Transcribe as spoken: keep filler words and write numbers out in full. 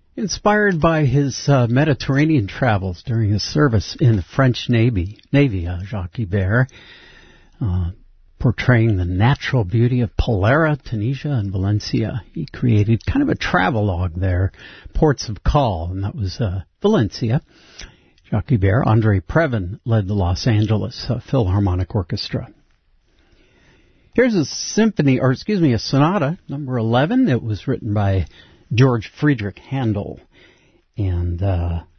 Inspired by his uh, Mediterranean travels during his service in the French Navy, Navy uh, Jacques Ibert, uh, portraying the natural beauty of Palera, Tunisia, and Valencia. He created kind of a travelogue there, ports of call, and that was uh, Valencia. Jacques Ibert, Andre Previn led the Los Angeles uh, Philharmonic Orchestra. Here's a symphony, or excuse me, a sonata, number eleven. It was written by George Friedrich Handel, and uh,